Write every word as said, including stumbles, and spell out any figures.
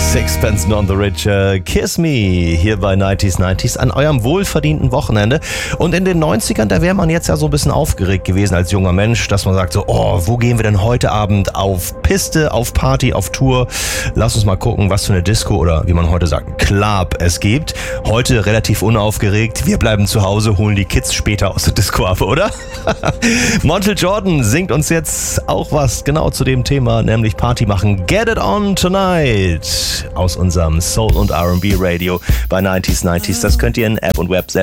Sixpence None the Richer, Kiss Me, hier bei neunzig neunzig an eurem wohlverdienten Wochenende. Und in den neunzigern, da wäre man jetzt ja so ein bisschen aufgeregt gewesen als junger Mensch, dass man sagt so, oh, wo gehen wir denn heute Abend auf Piste, auf Party, auf Tour? Lass uns mal gucken, was für eine Disco oder wie man heute sagt, Club es gibt. Heute relativ unaufgeregt, wir bleiben zu Hause, holen die Kids später aus der Disco ab, oder? Montel Jordan singt uns jetzt auch was genau zu dem Thema, nämlich Party machen. Get it on tonight aus unserem Soul- und R and B Radio bei neunzig neunzig. Das könnt ihr in App und Web selbst